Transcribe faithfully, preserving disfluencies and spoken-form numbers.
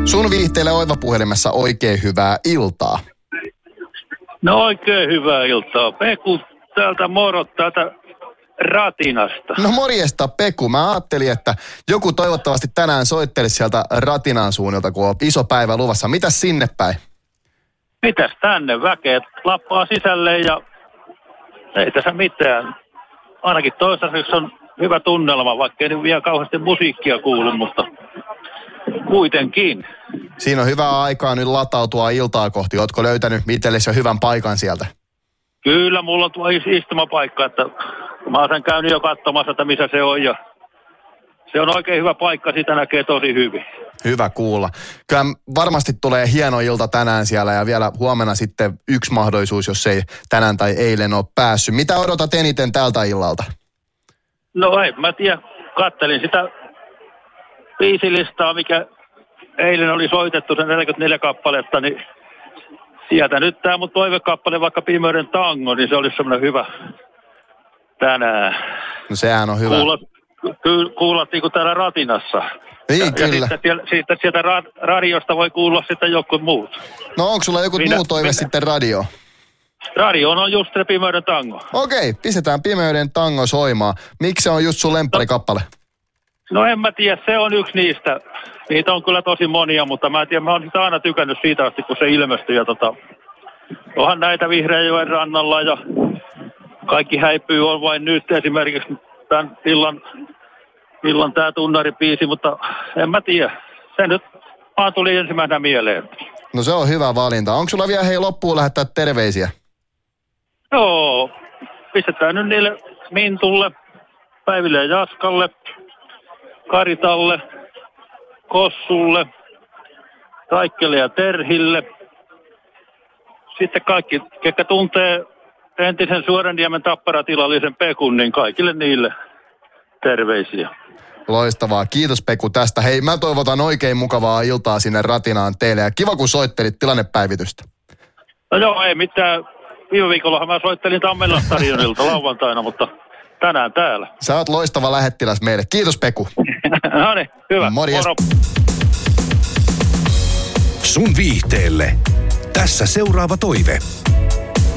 Sun viihteelle Oiva puhelimessa oikein hyvää iltaa. No oikein hyvää iltaa. Peku täältä moro täältä Ratinasta. No morjesta Peku. Mä ajattelin, että joku toivottavasti tänään soittelisi sieltä Ratinan suunnilta, kun on iso päivä luvassa. Mitäs sinne päin? Mitäs tänne? Väkeä lappaa sisälle ja ei tässä mitään. Ainakin toistaiseksi on hyvä tunnelma, vaikka ei vielä kauheasti musiikkia kuulu, mutta kuitenkin. Siinä on hyvää aikaa nyt latautua iltaa kohti. Ootko löytänyt itsellesi jo hyvän paikan sieltä? Kyllä, mulla on tuo istumapaikka, että mä oon sen käynyt jo katsomassa, että missä se on ja se on oikein hyvä paikka, sitä näkee tosi hyvin. Hyvä kuulla. Kyllä varmasti tulee hieno ilta tänään siellä ja vielä huomenna sitten yksi mahdollisuus, jos ei tänään tai eilen ole päässyt. Mitä odotat eniten tältä illalta? No ei, mä tiedän, kattelin sitä biisilistaa, mikä eilen oli soitettu, se neljäkymmentäneljä kappaletta, niin sieltä nyt tää mun toivekappale, vaikka Pimeyden tango, niin se olisi semmoinen hyvä tänään. No sehän on hyvä. Kuulat, ky, kuulat niin kuin täällä Ratinassa. Niin, ja, kyllä. Ja sitten, sitten sieltä ra, radiosta voi kuulla sitten joku muut. No onko sulla joku minä, muu toive minä. sitten radio? Radio on just se Pimeyden tango. Okei, pistetään Pimeyden tango soimaan. Miksi se on just sun lempparikappale? No en mä tiedä, se on yksi niistä. Niitä on kyllä tosi monia, mutta mä en tiedä, mä oon sitä aina tykännyt siitä asti, kun se ilmestyi. Ja tota, onhan näitä Vihreänjoen rannalla ja kaikki häipyy on vain nyt esimerkiksi tämän illan, illan tää tunnaripiisi, mutta en mä tiedä. Se nyt vaan tuli ensimmäisenä mieleen. No se on hyvä valinta. Onko sulla vielä hei loppuun lähettää terveisiä? Joo, pistetään nyt niille Mintulle, Päiville ja Jaskalle, Karitalle, Kossulle, Taikkelle ja Terhille. Sitten kaikki, ketkä tuntee entisen Suorenniemen tapparatilallisen Pekun, niin kaikille niille terveisiä. Loistavaa. Kiitos Peku tästä. Hei, mä toivotan oikein mukavaa iltaa sinne Ratinaan teille. Ja kiva, kun soittelit tilannepäivitystä. No joo, ei mitään. Viime viikollahan mä soittelin Tammelan stadionilta lauantaina, mutta tänään täällä. Sä oot loistava lähettiläs meille. Kiitos Peku. No niin, hyvä. Morjes. Moro. Sun viihteelle. Tässä seuraava toive.